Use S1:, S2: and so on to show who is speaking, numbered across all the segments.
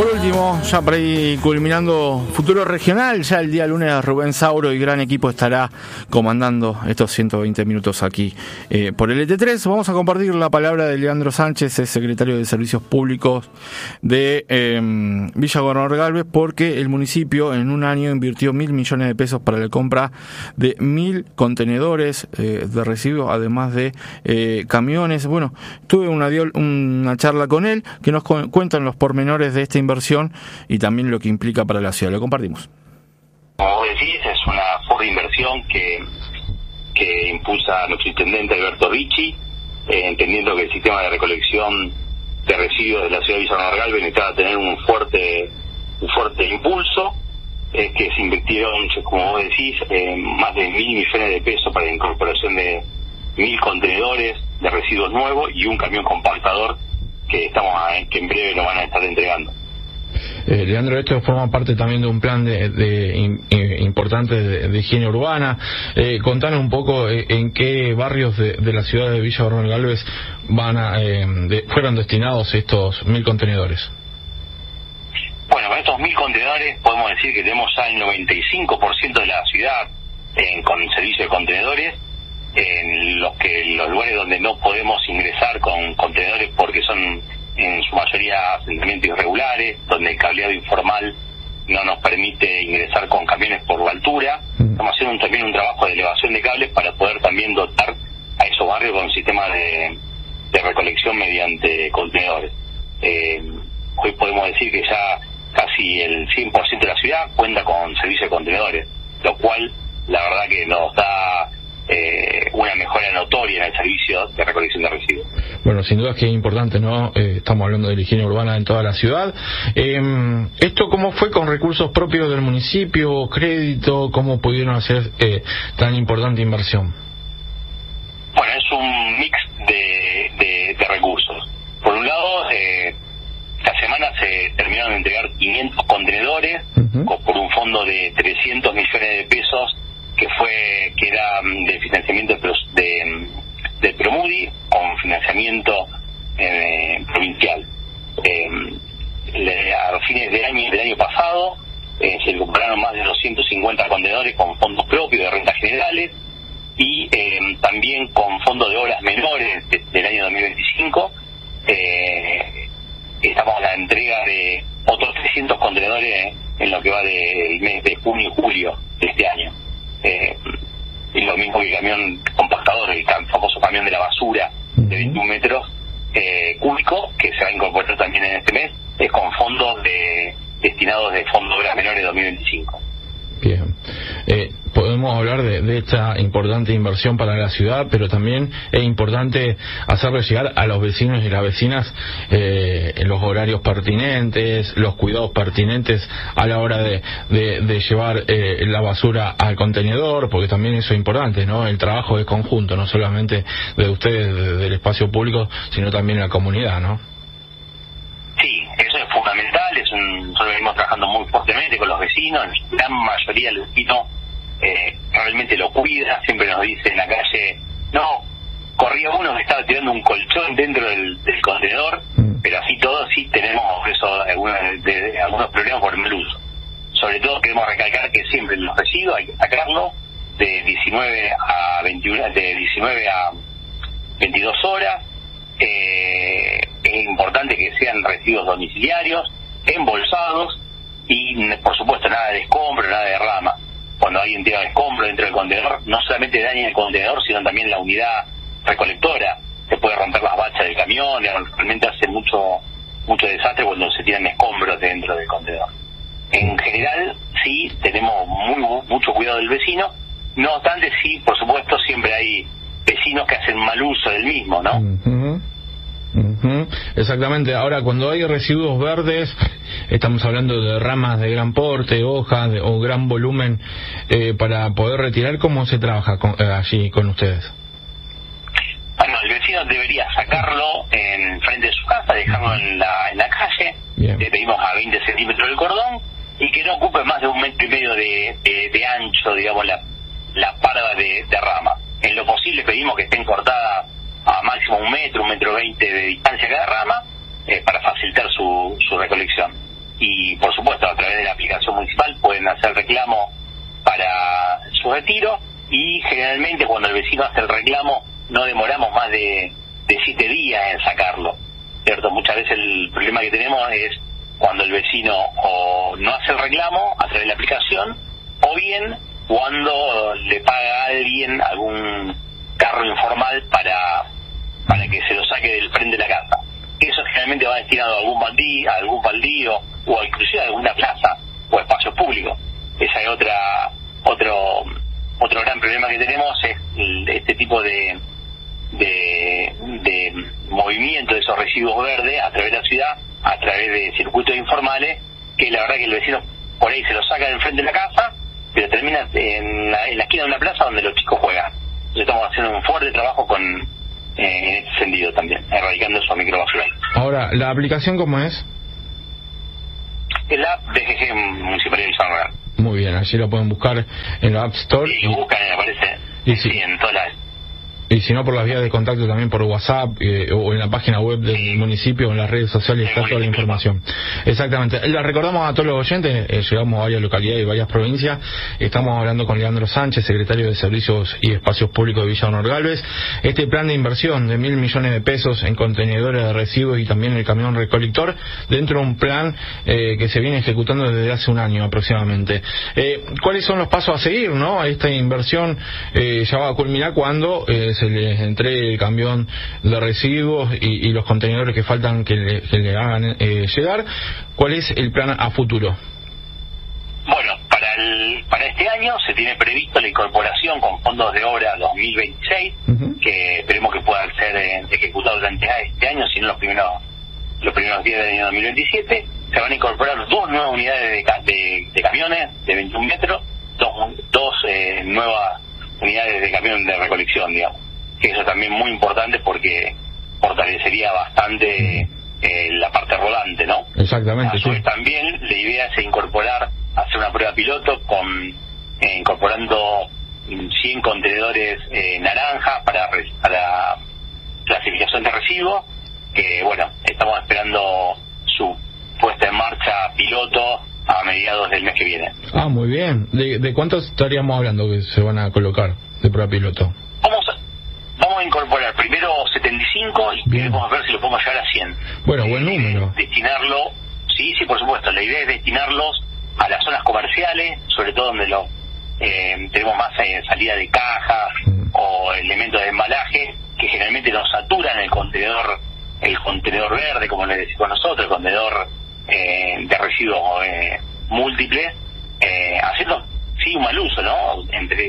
S1: Por último, ya para ir culminando Futuro Regional, ya el día lunes Rubén Sauro y gran equipo estará comandando estos 120 minutos aquí por el ET3. Vamos a compartir la palabra de Leandro Sánchez, es secretario de Servicios Públicos de Villa Gobernador Galvez, porque el municipio en un año invirtió 1.000 millones de pesos para la compra de 1.000 contenedores de residuos, además de camiones. Bueno, tuve una charla con él que nos cuentan los pormenores de esta inversión y también lo que implica para la ciudad. Lo compartimos.
S2: Como vos decís, es una fuerte inversión que impulsa nuestro intendente Alberto Ricci, entendiendo que el sistema de recolección de residuos de la ciudad de Villa Gobernador Galvez necesitaba tener un fuerte impulso, que se invirtieron, como vos decís, más de 1.000 millones de pesos para la incorporación de 1.000 contenedores de residuos nuevos y un camión compactador que en breve nos van a estar entregando.
S3: Leandro, esto forma parte también de un plan importante de higiene urbana. Contanos un poco en qué barrios de la ciudad de Villa Gobernador Galvez fueron destinados estos 1.000 contenedores.
S2: Bueno, con estos 1.000 contenedores podemos decir que tenemos ya el 95% de la ciudad con servicio de contenedores. En los lugares donde no podemos ingresar con contenedores porque son en su mayoría asentamientos irregulares, donde el cableado informal no nos permite ingresar con camiones por la altura. Estamos haciendo también un trabajo de elevación de cables para poder también dotar a esos barrios con un sistema de recolección mediante contenedores. Hoy podemos decir que ya casi el 100% de la ciudad cuenta con servicio de contenedores, lo cual la verdad que nos da una mejora notoria en el servicio de recolección de residuos.
S3: Bueno, sin duda es que es importante, ¿no? Estamos hablando de la higiene urbana en toda la ciudad. ¿Esto cómo fue con recursos propios del municipio, crédito? ¿Cómo pudieron hacer tan importante inversión?
S2: Bueno, es un mix de recursos. Por un lado, esta semana se terminaron de entregar 500 contenedores por un fondo de 300 millones de pesos que era de financiamiento del Promudi con financiamiento provincial. A fines del año pasado se compraron más de 250 contenedores con fondos propios de rentas generales y también con fondos de obras menores del año 2025 estamos en la entrega de otros 300 contenedores en lo que va del mes de junio y julio de este año. Y lo mismo que el camión compactador, el famoso camión de la basura de 21 metros cúbicos, que se va a incorporar también en este mes, es con fondos destinados de Fondo de Obras Menores 2025.
S3: Bien. Podemos hablar de esta importante inversión para la ciudad, pero también es importante hacerle llegar a los vecinos y las vecinas los horarios pertinentes, los cuidados pertinentes a la hora de llevar la basura al contenedor, porque también eso es importante, ¿no? El trabajo es conjunto, no solamente de ustedes, del espacio público, sino también en la comunidad, ¿no?
S2: Sí, eso es fundamental. Nosotros venimos trabajando muy fuertemente con los vecinos. La gran mayoría de los vecinos realmente lo cuida. Siempre nos dice en la calle, no, corría uno que estaba tirando un colchón dentro del contenedor, pero así todo sí tenemos algunos problemas por el mal uso. Sobre todo queremos recalcar que siempre los residuos hay que sacarlo de 19 a 22 horas. Es importante que sean residuos domiciliarios, embolsados y por supuesto nada de escombro, nada de rama. Cuando alguien tira escombro dentro del contenedor, no solamente daña el contenedor, sino también la unidad recolectora. Se puede romper las bachas del camión, realmente hace mucho desastre cuando se tiran escombros dentro del contenedor. En general, sí, tenemos mucho cuidado del vecino. No obstante, sí, por supuesto, siempre hay vecinos que hacen mal uso del mismo, ¿no?
S3: Exactamente. Ahora, cuando hay residuos verdes, estamos hablando de ramas de gran porte, hojas o gran volumen, para poder retirar, ¿cómo se trabaja allí con ustedes?
S2: Bueno, el vecino debería sacarlo en frente de su casa, dejarlo en la calle.
S3: Bien.
S2: Le pedimos a 20 centímetros del cordón y que no ocupe más de 1,5 metros de ancho, digamos, la parva de rama. En lo posible pedimos que estén cortadas a máximo 1 metro, 1,20 metros de distancia cada rama, para facilitar su recolección. y por supuesto a través de la aplicación municipal pueden hacer reclamo para su retiro, y generalmente cuando el vecino hace el reclamo no demoramos más de 7 días en sacarlo, ¿cierto? Muchas veces el problema que tenemos es cuando el vecino o no hace el reclamo a través de la aplicación, o bien cuando le paga a alguien algún carro informal para que se lo saque del frente de la casa. Eso generalmente va destinado a algún baldío o inclusive a alguna plaza o espacios públicos. Esa es otro gran problema que tenemos, es este tipo de movimiento de esos residuos verdes a través de la ciudad, a través de circuitos informales, que la verdad que el vecino por ahí se lo saca del frente de la casa, pero termina en la esquina de una plaza donde los chicos juegan. Entonces estamos haciendo un fuerte trabajo en este sentido también, erradicando esos microbasural.
S3: Ahora, ¿la aplicación cómo es?
S2: Es la app de DGG Municipalidad de San Real.
S3: Muy bien, allí lo pueden buscar en la App Store.
S2: Sí, buscan y aparece en todas las...
S3: Y si no, por las vías de contacto también por WhatsApp o en la página web del municipio o en las redes sociales está toda la información. Exactamente. La recordamos a todos los oyentes, llegamos a varias localidades y varias provincias. Estamos hablando con Leandro Sánchez, secretario de Servicios y Espacios Públicos de Villa Honor Galvez. Este plan de inversión de 1.000 millones de pesos en contenedores de residuos y también el camión recolector, dentro de un plan que se viene ejecutando desde hace un año aproximadamente. ¿Cuáles son los pasos a seguir, no? Esta inversión ya va a culminar cuando se les entregue el camión de residuos y los contenedores que faltan que le hagan llegar. ¿Cuál es el plan a futuro?
S2: Bueno, para este año se tiene previsto la incorporación con fondos de obra 2026, que esperemos que puedan ser ejecutados durante este año, si no los primeros días del año 2027. Se van a incorporar 2 nuevas unidades de camiones de 21 metros, dos nuevas unidades de camión de recolección, digamos. Que eso es también muy importante porque fortalecería bastante la parte rodante, ¿no?
S3: Exactamente, sí.
S2: También la idea es hacer una prueba piloto incorporando 100 contenedores naranja para clasificación de residuos, que bueno, estamos esperando su puesta en marcha piloto a mediados del mes que viene.
S3: Ah, muy bien. ¿De cuántos estaríamos hablando que se van a colocar de prueba piloto?
S2: Vamos a incorporar primero 75 y queremos ver si lo podemos llegar a 100.
S3: Bueno, buen número.
S2: Destinarlo, sí, por supuesto. La idea es destinarlos a las zonas comerciales, sobre todo donde tenemos más salida de cajas o elementos de embalaje que generalmente nos saturan el contenedor verde, como le decimos nosotros, el contenedor de residuos múltiples, haciendo sí un mal uso, ¿no?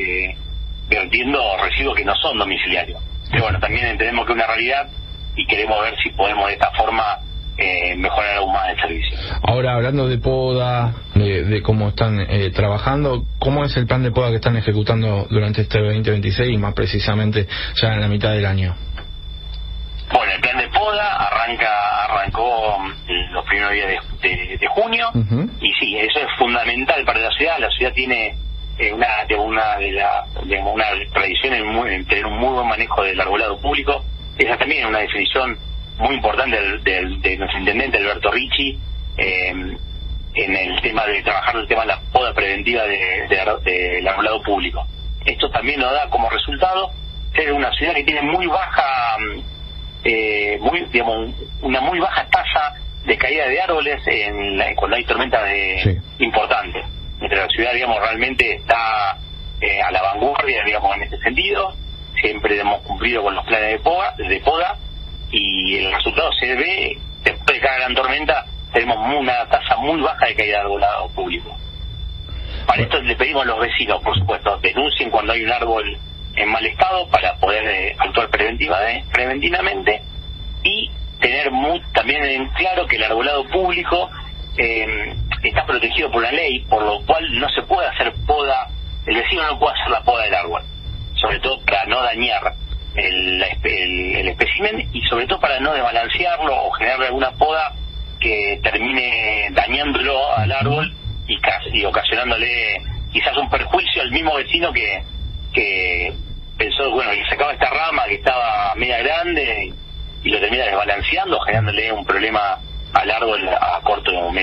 S2: Vertiendo residuos que no son domiciliarios. Pero bueno, también entendemos que es una realidad y queremos ver si podemos de esta forma mejorar aún más el servicio.
S3: Ahora, hablando de poda, de cómo están trabajando, ¿cómo es el plan de poda que están ejecutando durante este 2026 y más precisamente ya en la mitad del año?
S2: Bueno, el plan de poda arrancó los primeros días de junio, y sí, eso es fundamental para la ciudad. La ciudad tiene una tradición en tener un muy buen manejo del arbolado público. Esa también es una definición muy importante de nuestro intendente Alberto Ricci en el tema de trabajar el tema de la poda preventiva del arbolado público. Esto también nos da como resultado ser una ciudad que tiene muy baja una muy baja tasa de caída de árboles cuando hay tormentas importantes. Nuestra ciudad, realmente está a la vanguardia, en este sentido. Siempre hemos cumplido con los planes de poda y el resultado se ve. Después de cada gran tormenta tenemos una tasa muy baja de caída de arbolado público. Para esto le pedimos a los vecinos, por supuesto, denuncien cuando hay un árbol en mal estado para poder actuar preventivamente, y tener también en claro que el arbolado público está protegido por la ley, por lo cual no se puede hacer poda, el vecino no puede hacer la poda del árbol, sobre todo para no dañar el espécimen y sobre todo para no desbalancearlo o generarle alguna poda que termine dañándolo al árbol y ocasionándole quizás un perjuicio al mismo vecino que pensó, que sacaba esta rama que estaba media grande y lo termina desbalanceando, generándole un problema al árbol a corto o mediano plazo.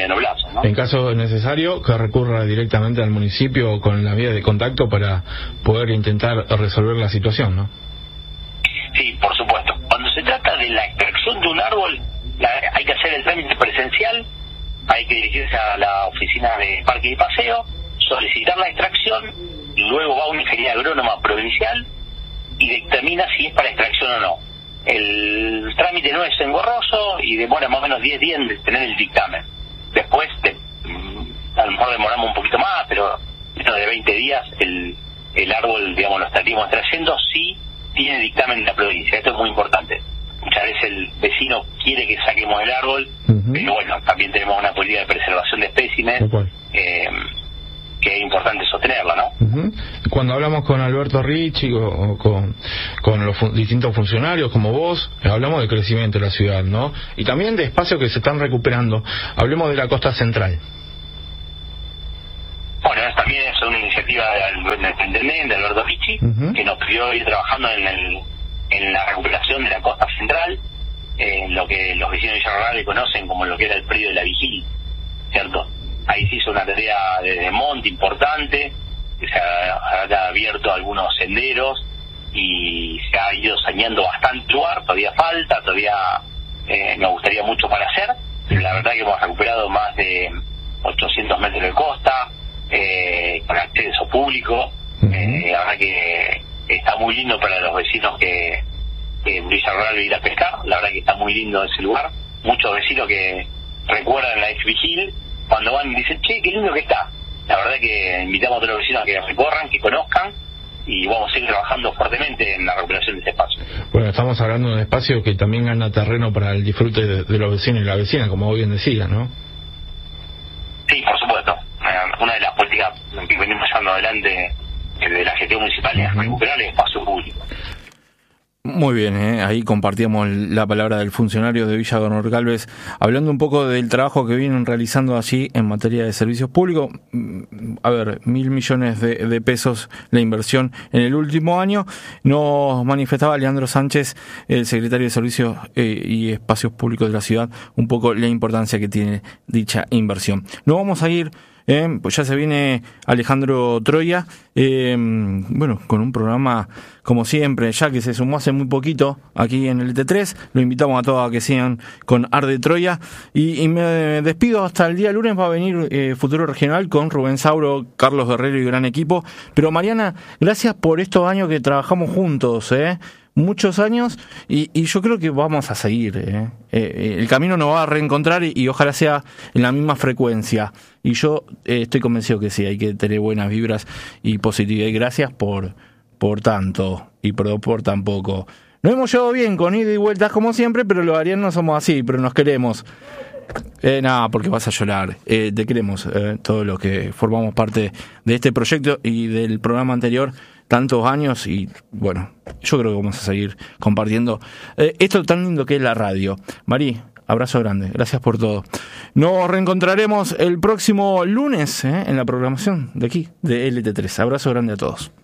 S2: ¿no?
S3: En caso necesario, que recurra directamente al municipio con la vía de contacto para poder intentar resolver la situación, ¿no?
S2: Sí, por supuesto. Cuando se trata de la extracción de un árbol, hay que hacer el trámite presencial, hay que dirigirse a la oficina de Parque y Paseo, solicitar la extracción, luego va a una ingeniería agrónoma provincial y determina si es para extracción o no. El trámite no es engorroso y demora más o menos 10 días en tener el dictamen. Después, a lo mejor demoramos un poquito más, pero dentro de 20 días el árbol, digamos, lo estaríamos extrayendo si tiene dictamen de la provincia. Esto es muy importante. Muchas veces el vecino quiere que saquemos el árbol, pero bueno, también tenemos una política de preservación de espécimes que es importante sostenerla, ¿no?
S3: Cuando hablamos con Alberto Ricci o con los distintos funcionarios como vos, hablamos de crecimiento de la ciudad, ¿no? Y también de espacios que se están recuperando. Hablemos de la costa central.
S2: Bueno, también es una iniciativa del intendente Alberto Ricci, que nos pidió ir trabajando en la recuperación de la costa central, en lo que los vecinos de Villa Rural conocen como lo que era el predio de la Vigil, ¿cierto? Ahí se hizo una tarea de desmonte importante, que se ha abierto algunos senderos y se ha ido saneando bastante lugar. Todavía falta, nos gustaría mucho para hacer, pero la verdad que hemos recuperado más de 800 metros de costa, con acceso público. La verdad que está muy lindo para los vecinos que en Villa Rural ir a pescar. La verdad que está muy lindo ese lugar. Muchos vecinos que recuerdan la ex Vigil, cuando van dicen, che, qué lindo que está. La verdad que invitamos a todos los vecinos a que recorran, que conozcan, y vamos a seguir trabajando fuertemente en la recuperación de este espacio.
S3: Bueno, estamos hablando de un espacio que también gana terreno para el disfrute de los vecinos y la vecina, como vos bien decías, ¿no?
S2: Sí, por supuesto. Una de las políticas que venimos llevando adelante de la gestión municipal es recuperar el espacio público.
S1: Muy bien, ahí compartíamos la palabra del funcionario de Villa Galvez, hablando un poco del trabajo que vienen realizando allí en materia de servicios públicos. A ver, 1.000 millones de pesos la inversión en el último año. Nos manifestaba Leandro Sánchez, el secretario de Servicios y Espacios Públicos de la ciudad, un poco la importancia que tiene dicha inversión. Nos vamos a ir, pues ya se viene Alejandro Troya, bueno, con un programa como siempre, ya que se sumó hace muy poquito aquí en el ET3. Lo invitamos a todos a que sigan con Arde Troya y me despido hasta el día lunes. Va a venir Futuro Regional con Rubén Sauro, Carlos Guerrero y gran equipo. Pero Mariana, gracias por estos años que trabajamos juntos, muchos años, y yo creo que vamos a seguir, el camino nos va a reencontrar y ojalá sea en la misma frecuencia, y yo estoy convencido que sí, hay que tener buenas vibras y positividad, y gracias por tanto y por tan poco. Nos hemos llevado bien con ida y vueltas como siempre, pero los arianos somos así, pero nos queremos. Nada, porque vas a llorar. Te queremos, todos los que formamos parte de este proyecto y del programa anterior, tantos años, y bueno, yo creo que vamos a seguir compartiendo esto tan lindo que es la radio. Marí, abrazo grande, gracias por todo. Nos reencontraremos el próximo lunes en la programación de aquí, de LT3. Abrazo grande a todos.